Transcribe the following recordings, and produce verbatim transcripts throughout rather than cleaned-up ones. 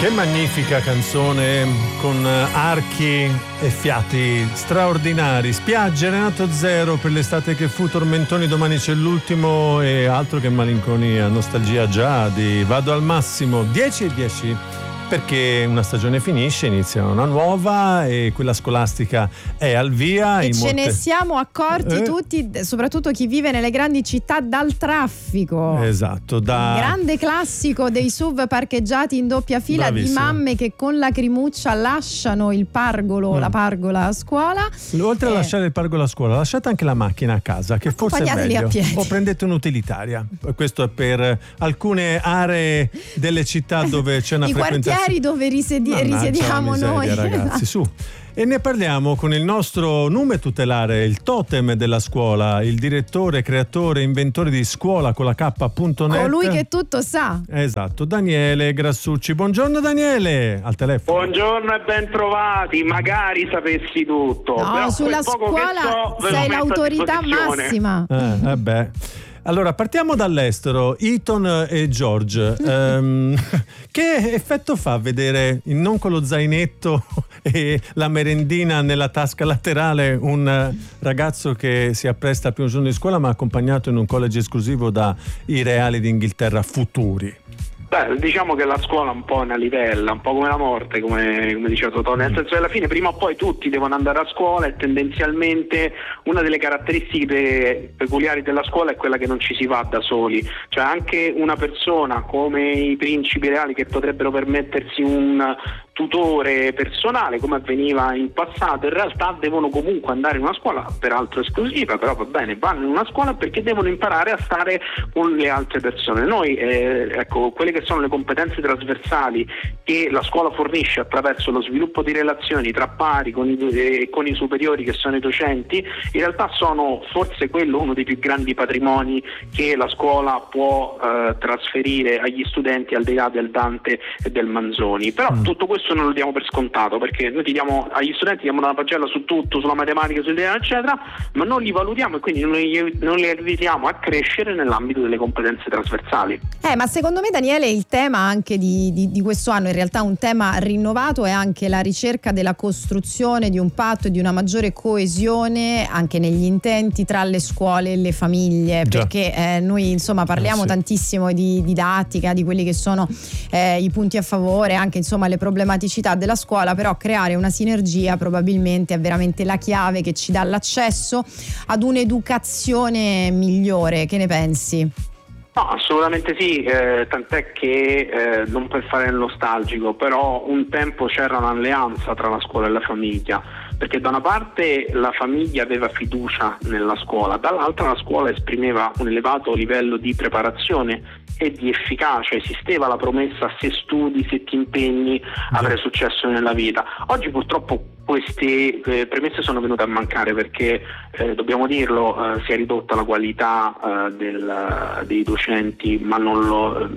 Che magnifica canzone, con archi e fiati straordinari. Spiagge, Renato Zero per l'estate che fu, tormentoni, domani c'è l'ultimo, e altro che malinconia, nostalgia già di Vado al Massimo. dieci e dieci, perché una stagione finisce, inizia una nuova e quella scolastica è al via. E in ce molte... ne siamo accorti eh? tutti, soprattutto chi vive nelle grandi città, dal traffico. Esatto, da... grande classico dei S U V parcheggiati in doppia fila. Bravissimo. Di mamme che con lacrimuccia lasciano il pargolo, mm. la pargola a scuola. Oltre eh. a lasciare il pargolo a scuola, lasciate anche la macchina a casa, che forse è meglio, a piedi. O prendete un'utilitaria. Questo è per alcune aree delle città dove c'è una I frequentazione, quartieri dove risedi- Mannaggia risiediamo miseria, noi, ragazzi, su. E ne parliamo con il nostro nume tutelare, il totem della scuola, il direttore, creatore, inventore di scuola con la K punto net. Colui che tutto sa. Esatto, Daniele Grassucci. Buongiorno Daniele, al telefono. Buongiorno e ben trovati, magari sapessi tutto. No, Però sulla quel poco scuola che so, ve lo sei metto a l'autorità disposizione. massima. Eh, vabbè. Allora, partiamo dall'estero. Ethan e George, um, che effetto fa vedere, non con lo zainetto e la merendina nella tasca laterale, un ragazzo che si appresta al primo giorno di scuola ma accompagnato in un college esclusivo dai reali d'Inghilterra futuri? Beh, diciamo che la scuola è un po' una livella, un po' come la morte, come, come diceva Totò, nel senso che alla fine prima o poi tutti devono andare a scuola, e tendenzialmente una delle caratteristiche peculiari della scuola è quella che non ci si va da soli, cioè anche una persona come i principi reali che potrebbero permettersi un tutore personale come avveniva in passato, in realtà devono comunque andare in una scuola, peraltro esclusiva, però va bene, vanno in una scuola perché devono imparare a stare con le altre persone. Noi eh, ecco, quelle che sono le competenze trasversali che la scuola fornisce attraverso lo sviluppo di relazioni tra pari con i, eh, con i superiori che sono i docenti, in realtà sono forse quello uno dei più grandi patrimoni che la scuola può eh, trasferire agli studenti, al di là del Dante e del Manzoni. Però mm. tutto questo non lo diamo per scontato, perché noi ti diamo, agli studenti diamo una pagella su tutto, sulla matematica, sull'italiano eccetera, ma non li valutiamo e quindi non li, non li aiutiamo a crescere nell'ambito delle competenze trasversali. Eh, ma secondo me, Daniele, il tema anche di, di, di questo anno, in realtà un tema rinnovato, è anche la ricerca della costruzione di un patto e di una maggiore coesione anche negli intenti tra le scuole e le famiglie. Già. Perché eh, noi insomma parliamo eh, sì. tantissimo di didattica, di quelli che sono eh, i punti a favore, anche insomma le problematicità della scuola, però creare una sinergia probabilmente è veramente la chiave che ci dà l'accesso ad un'educazione migliore. Che ne pensi? No, assolutamente sì, eh, tant'è che eh, non per fare il nostalgico, però un tempo c'era un'alleanza tra la scuola e la famiglia, perché da una parte la famiglia aveva fiducia nella scuola, dall'altra la scuola esprimeva un elevato livello di preparazione e di efficacia, esisteva la promessa: se studi, se ti impegni avrai successo nella vita. Oggi purtroppo queste eh, premesse sono venute a mancare, perché eh, dobbiamo dirlo, eh, si è ridotta la qualità eh, del, dei docenti, ma non lo, eh,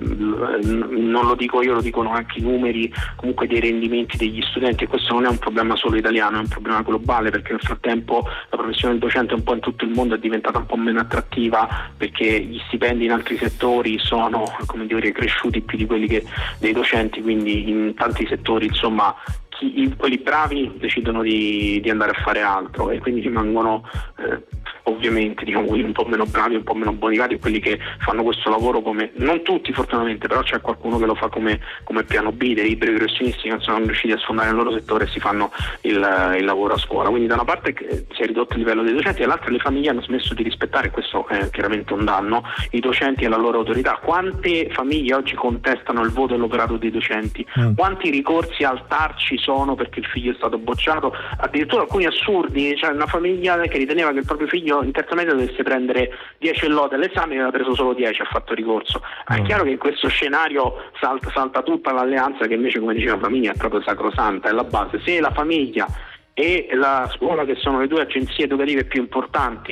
non lo dico io, lo dicono anche i numeri comunque dei rendimenti degli studenti, e questo non è un problema solo italiano, è un problema globale, perché nel frattempo la professione del docente un po' in tutto il mondo è diventata un po' meno attrattiva, perché gli stipendi in altri settori sono, come dire, cresciuti più di quelli che dei docenti, quindi in tanti settori insomma chi, quelli bravi decidono di, di andare a fare altro, e quindi rimangono eh, ovviamente diciamo quelli un po' meno bravi, un po' meno bonicati, quelli che fanno questo lavoro come, non tutti fortunatamente, però c'è qualcuno che lo fa come, come piano B, dei liberi professionisti che non sono riusciti a sfondare il loro settore e si fanno il, il lavoro a scuola. Quindi da una parte si è ridotto il livello dei docenti, dall'altra le famiglie hanno smesso di rispettare, questo è chiaramente un danno, i docenti e la loro autorità. Quante famiglie oggi contestano il voto e l'operato dei docenti? Mm. Quanti ricorsi al T A R ci sono perché il figlio è stato bocciato? Addirittura alcuni assurdi, cioè una famiglia che riteneva che il proprio figlio in terza media dovesse prendere dieci lode all'esame e aveva preso solo dieci, ha fatto ricorso. È chiaro che in questo scenario salta, salta tutta l'alleanza, che invece, come diceva la famiglia, è proprio sacrosanta, è la base. Se la famiglia e la scuola, che sono le due agenzie educative più importanti,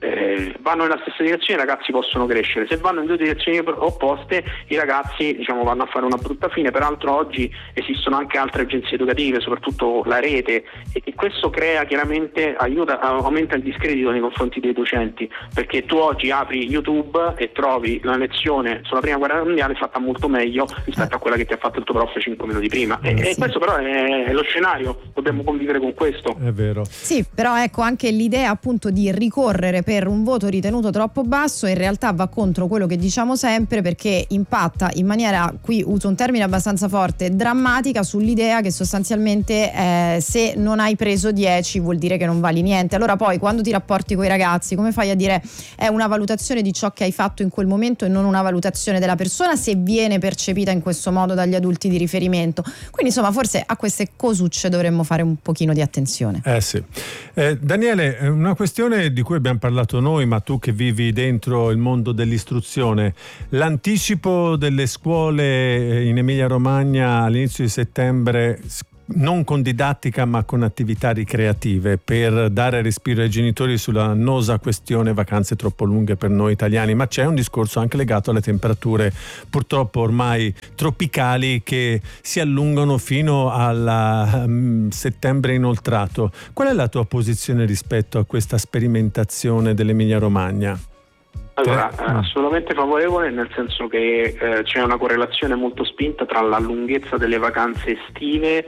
eh, vanno nella stessa direzione i ragazzi possono crescere, se vanno in due direzioni opposte i ragazzi diciamo vanno a fare una brutta fine. Peraltro oggi esistono anche altre agenzie educative, soprattutto la rete, e, e questo crea chiaramente, aiuta, aumenta il discredito nei confronti dei docenti, perché tu oggi apri YouTube e trovi una lezione sulla prima guerra mondiale fatta molto meglio rispetto a quella che ti ha fatto il tuo prof cinque minuti prima, e, eh, e sì. questo però è, è lo scenario, dobbiamo convivere con questo. È vero. Sì, però ecco anche l'idea appunto di ricorrere per un voto ritenuto troppo basso in realtà va contro quello che diciamo sempre, perché impatta in maniera, qui uso un termine abbastanza forte, drammatica sull'idea che sostanzialmente eh, se non hai preso dieci vuol dire che non vali niente. Allora poi quando ti rapporti con i ragazzi come fai a dire è una valutazione di ciò che hai fatto in quel momento e non una valutazione della persona, se viene percepita in questo modo dagli adulti di riferimento? Quindi insomma forse a queste cosucce dovremmo fare un pochino di attenzione. Eh sì. Eh, Daniele, una questione di cui abbiamo parlato noi, ma tu che vivi dentro il mondo dell'istruzione, l'anticipo delle scuole in Emilia-Romagna all'inizio di settembre, non con didattica ma con attività ricreative, per dare respiro ai genitori sulla annosa questione vacanze troppo lunghe per noi italiani, ma c'è un discorso anche legato alle temperature purtroppo ormai tropicali che si allungano fino al um, settembre inoltrato. Qual è la tua posizione rispetto a questa sperimentazione dell'Emilia Romagna? Allora, eh, assolutamente favorevole, nel senso che eh, c'è una correlazione molto spinta tra la lunghezza delle vacanze estive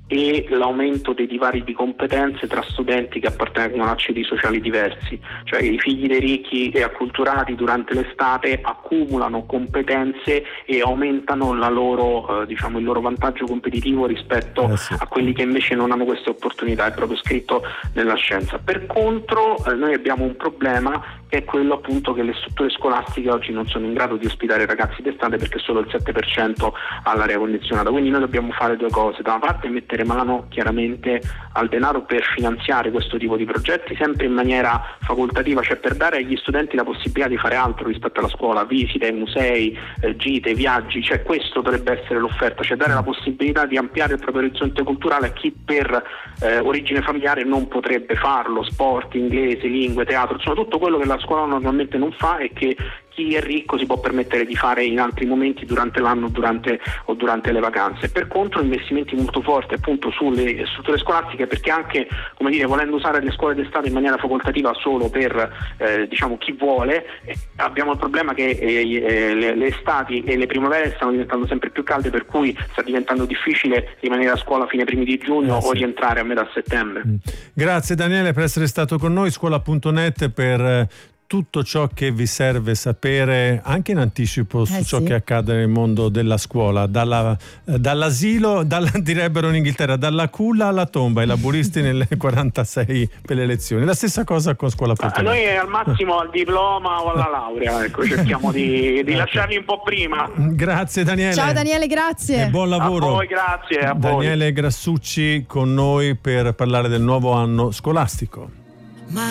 e l'aumento dei divari di competenze tra studenti che appartengono a ceti sociali diversi, cioè i figli dei ricchi e acculturati durante l'estate accumulano competenze e aumentano la loro, eh, diciamo, il loro vantaggio competitivo rispetto eh sì. a quelli che invece non hanno queste opportunità, è proprio scritto nella scienza. Per contro eh, noi abbiamo un problema che è quello appunto che le strutture scolastiche oggi non sono in grado di ospitare i ragazzi d'estate perché solo il sette per cento ha l'aria condizionata, quindi noi dobbiamo fare due cose: da una parte mettere mano chiaramente al denaro per finanziare questo tipo di progetti sempre in maniera facoltativa, cioè per dare agli studenti la possibilità di fare altro rispetto alla scuola, visite, musei, eh, gite, viaggi, cioè questo dovrebbe essere l'offerta, cioè dare la possibilità di ampliare il proprio orizzonte culturale a chi per eh, origine familiare non potrebbe farlo, sport, inglese, lingue, teatro, insomma tutto quello che la scuola normalmente non fa e che chi è ricco si può permettere di fare in altri momenti durante l'anno durante, o durante le vacanze. Per contro investimenti molto forti appunto sulle strutture scolastiche, perché anche, come dire, volendo usare le scuole d'estate in maniera facoltativa solo per eh, diciamo chi vuole, eh, abbiamo il problema che eh, le, le estati e le primavere stanno diventando sempre più calde, per cui sta diventando difficile rimanere a scuola fine primi di giugno eh, sì. o rientrare a metà settembre. Mm. Grazie Daniele per essere stato con noi, scuola punto net, per eh, tutto ciò che vi serve sapere anche in anticipo su eh ciò sì. che accade nel mondo della scuola, dalla, eh, dall'asilo, dalla, direbbero in Inghilterra, dalla culla alla tomba, i laburisti nelle quarantasei per le lezioni. La stessa cosa con scuola punto net. Noi al massimo al diploma o alla laurea, ecco, cerchiamo di, di lasciarli un po' prima. Grazie Daniele. Ciao Daniele, grazie. E buon lavoro. A voi, grazie. A Daniele voi. Grassucci con noi per parlare del nuovo anno scolastico.